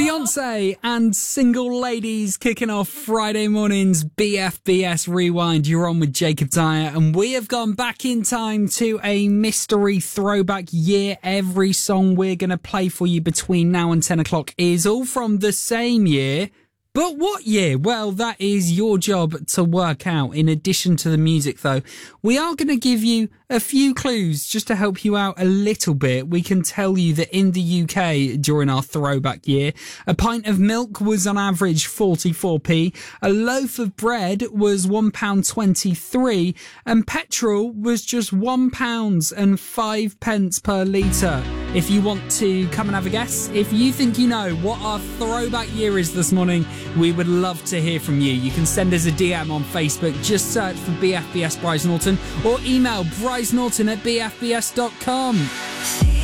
Beyonce and Single Ladies kicking off Friday morning's BFBS Rewind. You're on with Jacob Dyer, and we have gone back in time to a mystery throwback year. Every song we're going to play for you between now and 10 o'clock is all from the same year. But what year? Well, that is your job to work out. In addition to the music, though, we are going to give you a few clues just to help you out a little bit. We can tell you that in the UK during our throwback year, a pint of milk was on average 44p, a loaf of bread was £1.23, and petrol was just £1.05 per litre. If you want to come and have a guess, if you think you know what our throwback year is this morning, we would love to hear from you. You can send us a DM on Facebook, just search for BFBS Bryce Norton, or email brycenorton@bfbs.com.